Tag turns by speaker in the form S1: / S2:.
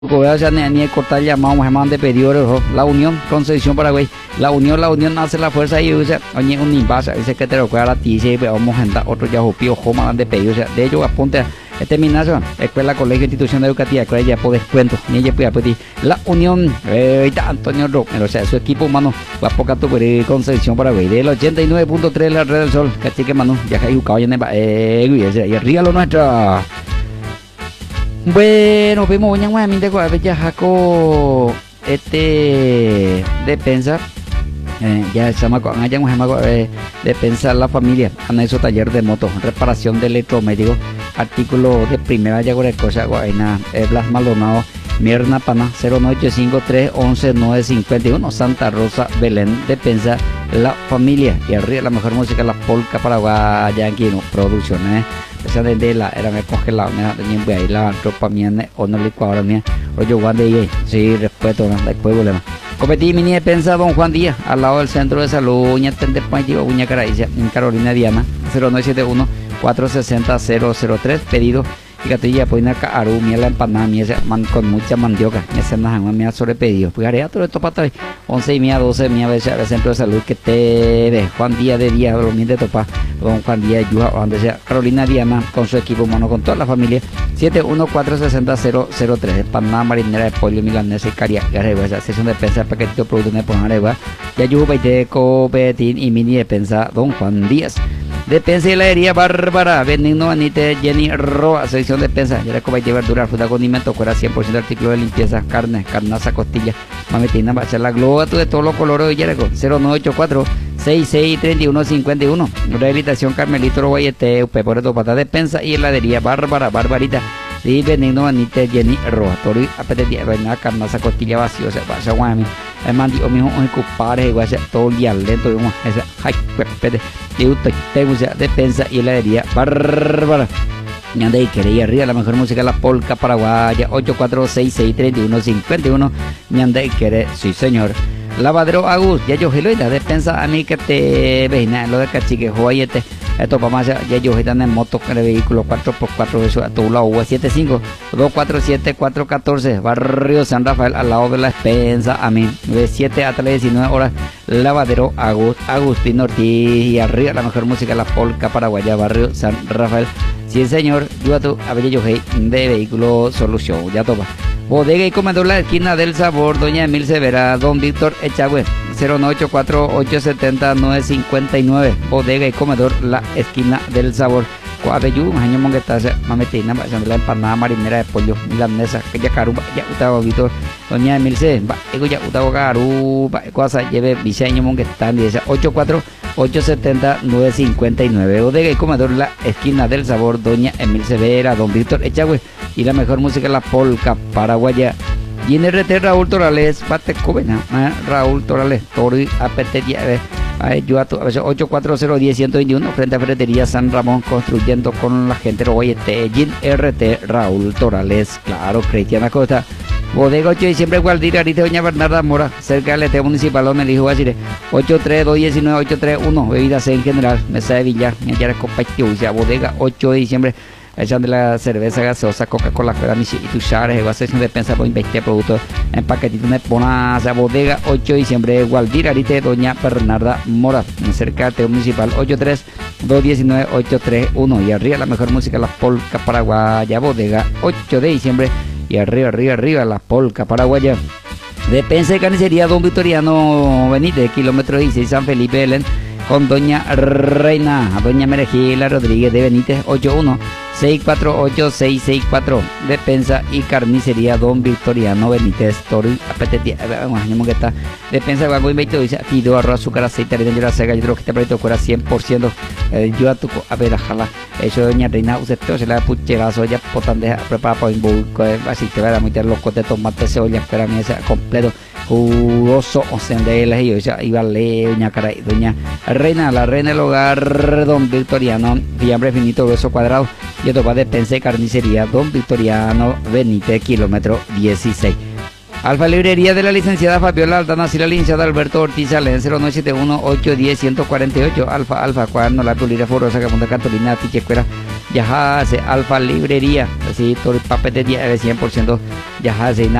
S1: O sea, ni cortar llamado, más de pedido, la Unión, Concepción Paraguay, la Unión hace la fuerza y dice, oye, un invasa, dice que te lo cuida la tiza y vamos a andar otro ya jopío, joma de pedido, o sea, de ellos apunte a terminación, escuela, colegio, institución educativa, que ya por descuento, ni ella puede pedir, la Unión, Antonio Romero, o sea, su equipo humano, va a poca tu Concepción Paraguay, del 89.3 de la Red del Sol, cachique mano, ya que hay un caballo y arriba lo nuestro. Bueno, vemos nuevamente con ya jaco de pensar ya estamos con allá de pensar la familia en eso taller de motos, reparación de electromédico, artículo de primera ya con cosa guayna Blas Maldonado Mierna Pana 0953110951 Santa Rosa Belén de pensar la familia y arriba la mejor música la polka paraguaya aquí no producciones esa de la era me congelado me tenía ahí la tropa mía o no licuadora mía o yo guande y sí respeto no hay problema competí mini de pensa don Juan Díaz al lado del centro de salud uña tender paño uña caraicia en Carolina Diana 0971 460 003 pedido y gatilla pues una caru miel empanada miel con mucha mandioca esa es una mía sobre pedido pues haré todo esto para 11 y media 12 mía veces al centro de salud que te ve Juan Díaz de día dormir de topa don Juan Díaz Yuja donde sea Carolina Diana con su equipo humano con toda la familia 71460 empanada marinera de pollo milanesa y cariaga esa sesión de pensa paquetito producto de poner areva ya Yuja baite copetín y mini de pensa don Juan Díaz de pensa y heladería Bárbara Benigno Anite Jenny Roa sección de pensa ya le cobaite verdura fruta condimento fuera 100% artículo de limpieza carne carnaza costilla mametina va a ser la globa de todos los colores de Yereco 0984 663151 rehabilitación Carmelito Guayete Upe por pata de pensa y heladería Bárbara Barbarita y Benigno Anite Jenny Roa Tori apetecía reina carnaza costilla vacío o sea pasa guami el mandi o mismo un compadre igual todo el día lento y una esa ay pede y usted te gusta de pensa y heladería Bárbara Ñanda y quería arriba la mejor música la polka paraguaya 84663151 Ñanda y quiere sí señor lavadero Agus ya yo geloida despensa a mí que te veina lo de cachique joyete esto para más ya yo están en moto con el vehículo 4x4 eso a tu lado U75 247414 barrio San Rafael al lado de la despensa a mí de 7 a 19 horas lavadero Agus Agustín Ortiz y arriba la mejor música la polka paraguaya barrio San Rafael sí señor yo a tu abello de vehículo solución ya topa bodega y comedor la esquina del sabor doña Emil Severa don Víctor Echagüe 0984-870-959 bodega y comedor la esquina del sabor Coabellú año monguetase mametina la empanada marinera de pollo milanesa que ya caruba ya utaba Víctor doña Emil Severa ego ya utaba caruba cosa lleve diseño monguetán y esa 84870-959 bodega y comedor la esquina del sabor doña Emil Severa don Víctor Echagüe y la mejor música la polka paraguaya y en RT Raúl Torales Pate Covena Raúl Torales Tori Apetería yo a veces 840-121 frente a Ferretería San Ramón construyendo con la gente Roguayete Gin RT Raúl Torales claro Cristiana Costa bodega 8 de diciembre Gualdir Arite doña Bernarda Mora cerca del ET municipal donde el hijo va a decir 83219-831 bebidas en general mesa de billar ya les compartió bodega 8 de diciembre echan de la cerveza gaseosa Coca-Cola fuera y tuchares va a sección de pensa por investir productos en paquetitos de Ponaza bodega 8 de diciembre Gualdir Arite doña Bernarda Mora cerca del municipal 83219-831 y arriba la mejor música la polka paraguaya bodega 8 de diciembre y arriba la polka paraguaya de pensa y carnicería don Victoriano Benítez kilómetro 16 San Felipe Belén con doña Reina doña Merejila Rodríguez de Benítez 81-648-664 despensa y carnicería don Victoriano Benítez Tori apetecía vamos que está despensa guapo y veito dice pido arroz azúcar aceite harina yo la sega yo creo que este proyecto fuera 100% yo a tu a ver jala eso doña Reina usted se la pucherazo ya potandeja prepara para un así te va a meter los cotes de tomate cebolla espera mi ese completo jugoso o sea de él y yo iba a leer doña caray doña Reina la reina del hogar don Victoriano fiambre finito grueso cuadrado y otro va de despensa y carnicería don Victoriano Benítez kilómetro 16 Alfa Librería de la licenciada Fabiola Aldana y la licenciada Alberto Ortiz Alén 0971-810-148 Alfa cuaderno la polígrafo rosa que apunta cartulina tiche escuela ya hace Alfa Librería, así todo el papetería de 100%, ya hace